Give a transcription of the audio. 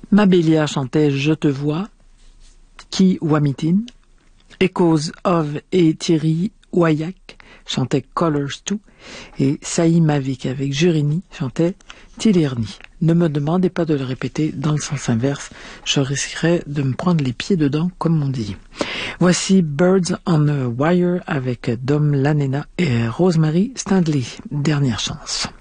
Mabélia chantait Je te vois, Ki Wamitin. Echoes of et Thierry Waillac chantaient Colors 2 et Saï Mavik avec Jurini chantait Tilirni. Ne me demandez pas de le répéter dans le sens inverse, je risquerais de me prendre les pieds dedans comme on dit. Voici Birds on a Wire avec Dom Lanena et Rosemary Stanley. Dernière chance.